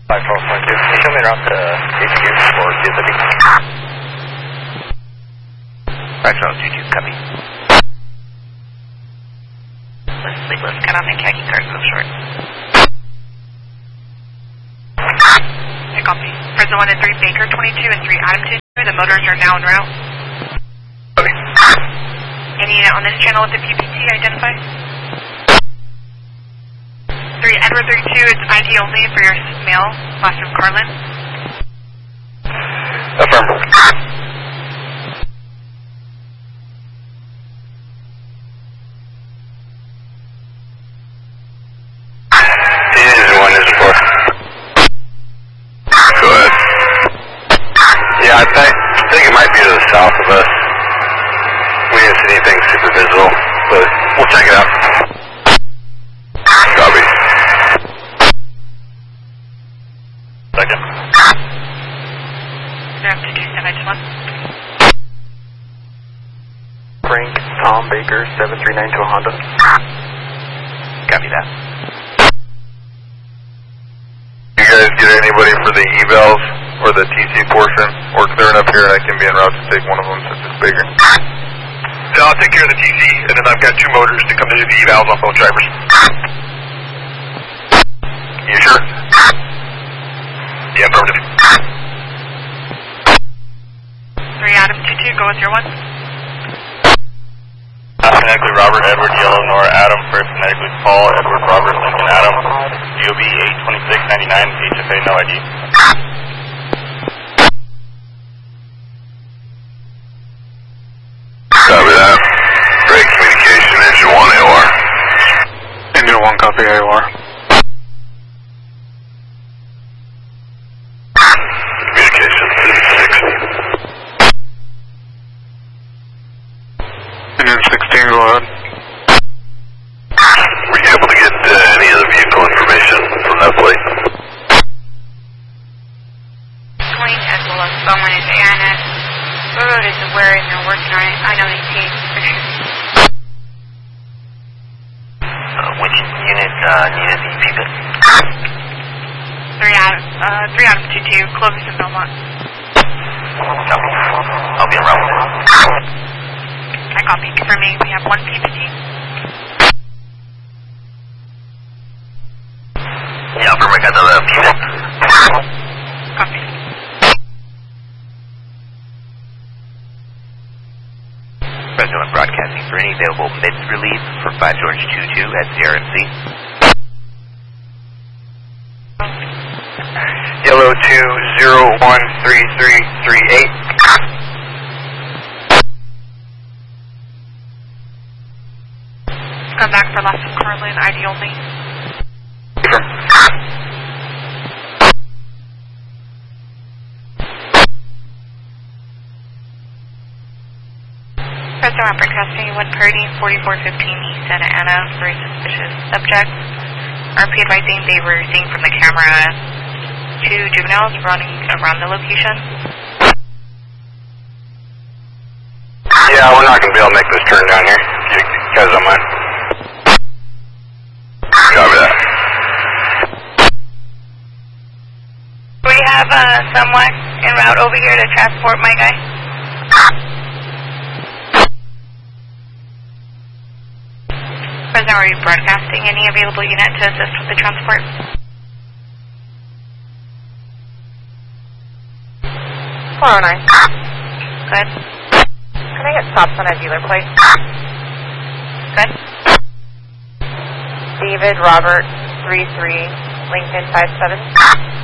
54.2. Can you show me around to HQ or Disney? Retro 22, copy. Sleepless, cut off and khaki cars, move short. I copy. Present 1 and 3 Baker 22 and 3 Adam 22. The motors are now en route. Copy. Any unit on this channel with the PPT, identify. 3 Edward 32, it's ID only for your mail, last from Carlin. Affirm. I think it might be to the south of us. We didn't see anything super visible, but we'll check it out. Copy. Second. They're up to 2791. Frank, Tom Baker, 739 to a Honda. Copy that. You guys get anybody for the evals or the TC portion? Or clearing up here and I can be en route to take one of them since it's bigger. So I'll take care of the TC, and then I've got 2 motors to come to do the evals on both drivers. You sure? Yeah, affirmative. 3 Adam 22, go with your 1. Phonetically Robert, Edward, Yellow, Nora, Adam. First phonetically Paul, Edward, Robert, Lincoln, Adam. DOB 82699, HFA, no ID. Copy that. Great communication, engine 1 AOR. Engine 1, copy AOR. Communication 56. Engine 16, go ahead. Were you able to get any of the vehicle information from that plate? Queen as well as someone is Anna. Road is aware and they're working on it. I know they see pictures. Which unit needed the PPIT? 3 Adam 22, Clovis and Belmont. Copy. I'll be en route. I copy. Confirming we have 1 PPT. Yeah, affirm, I got another PPIT. Copy. President broadcasting for any available MIDS relief for 5 George 22 at CRMC. Yellow 2013338. Come back for last from Carlin, ID only. President broadcasting 1 Purdy, 4415 East Santa Ana for a suspicious subject. RP advising they were seeing from the camera 2 juveniles running around the location. Yeah, we're not going to be able to make this turn down here. You guys don't mind? Copy that. We have someone en route over here to transport my guy. President, are you broadcasting any available unit to assist with the transport? Good. Can I get stops on a dealer plate? Good. David Robert 33 Lincoln 57.